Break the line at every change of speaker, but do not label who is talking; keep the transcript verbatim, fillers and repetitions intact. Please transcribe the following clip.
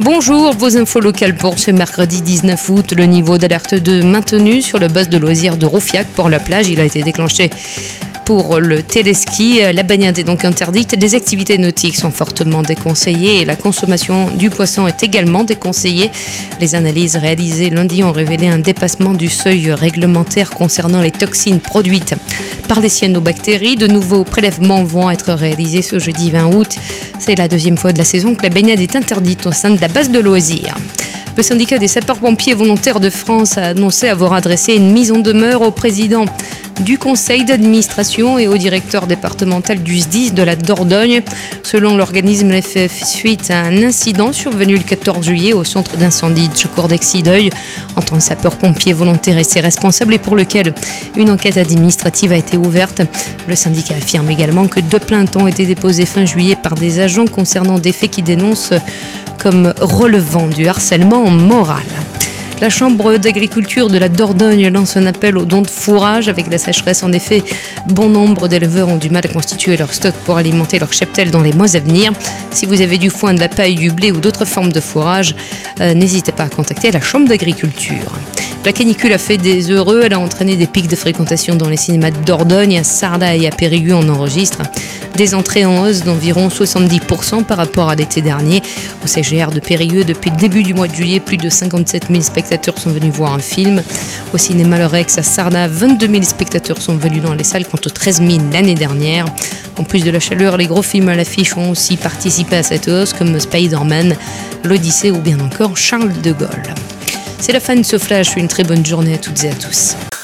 Bonjour, vos infos locales pour ce mercredi dix-neuf août. Le niveau d'alerte deux maintenu sur le bus de loisirs de Roufiac pour la plage. Il a été déclenché pour le téléski. La baignade est donc interdite. Les activités nautiques sont fortement déconseillées et la consommation du poisson est également déconseillée. Les analyses réalisées lundi ont révélé un dépassement du seuil réglementaire concernant les toxines produites par les cyanobactéries. De nouveaux prélèvements vont être réalisés ce jeudi vingt août. C'est la deuxième fois de la saison que la baignade est interdite au sein de la base de loisirs. Le syndicat des sapeurs-pompiers volontaires de France a annoncé avoir adressé une mise en demeure au président du conseil d'administration et au directeur départemental du S D I S de la Dordogne. Selon l'organisme, elle fait suite à un incident survenu le quatorze juillet au centre d'incendie de secours d'Exideuil entre un sapeur-pompier volontaire et ses responsables et pour lequel une enquête administrative a été ouverte. Le syndicat affirme également que deux plaintes ont été déposées fin juillet par des agents concernant des faits qui dénoncent comme relevant du harcèlement moral. La Chambre d'agriculture de la Dordogne lance un appel aux dons de fourrage. Avec la sécheresse, en effet, bon nombre d'éleveurs ont du mal à constituer leur stock pour alimenter leur cheptel dans les mois à venir. Si vous avez du foin, de la paille, du blé ou d'autres formes de fourrage, euh, n'hésitez pas à contacter la Chambre d'agriculture. La canicule a fait des heureux. Elle a entraîné des pics de fréquentation dans les cinémas de Dordogne. À Sarlat et à Périgueux, on enregistre des entrées en hausse d'environ soixante-dix pour cent par rapport à l'été dernier. Au C G R de Périgueux, depuis le début du mois de juillet, plus de cinquante-sept mille spectateurs sont venus voir un film. Au cinéma Le Rex à Sarlat, vingt-deux mille spectateurs sont venus dans les salles contre treize mille l'année dernière. En plus de la chaleur, les gros films à l'affiche ont aussi participé à cette hausse comme Spider-Man, l'Odyssée ou bien encore Charles de Gaulle. C'est la fin de ce flash, une très bonne journée à toutes et à tous.